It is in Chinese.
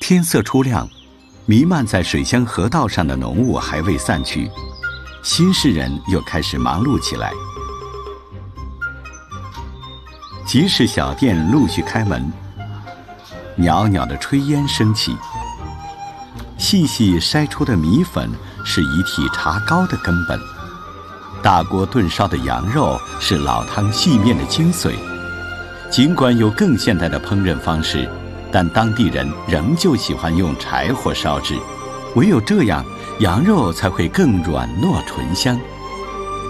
天色初亮，弥漫在水乡河道上的浓雾还未散去，新市人又开始忙碌起来。集市小店陆续开门，袅袅的炊烟升起，细细筛出的米粉是一屉茶糕的根本，大锅炖烧的羊肉是老汤细面的精髓。尽管有更现代的烹饪方式，但当地人仍旧喜欢用柴火烧制，唯有这样，羊肉才会更软糯醇香。